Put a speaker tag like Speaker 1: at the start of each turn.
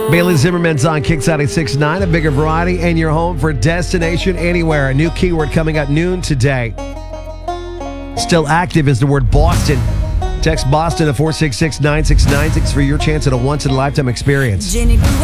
Speaker 1: Bailey Zimmerman's on Kicks 96.9, a bigger variety, and your home for Destination Anywhere. A new keyword coming at noon today. Still active is the word Boston. Text Boston to 466-9696 for your chance at a once-in-a-lifetime experience.